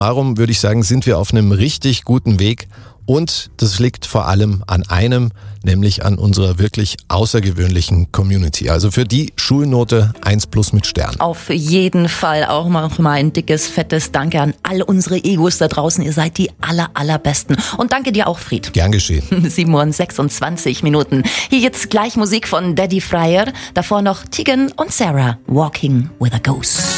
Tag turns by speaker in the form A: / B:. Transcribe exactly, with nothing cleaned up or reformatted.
A: Darum würde ich sagen, sind wir auf einem richtig guten Weg. Und das liegt vor allem an einem, nämlich an unserer wirklich außergewöhnlichen Community. Also für die Schulnote eins plus mit Stern.
B: Auf jeden Fall auch noch mal ein dickes, fettes Danke an all unsere Egos da draußen. Ihr seid die aller, allerbesten. Und danke dir auch, Fried.
A: Gern geschehen.
B: sieben Uhr und sechsundzwanzig Minuten. Hier jetzt gleich Musik von Daddy Fryer. Davor noch Tegan und Sarah, Walking with a Ghost.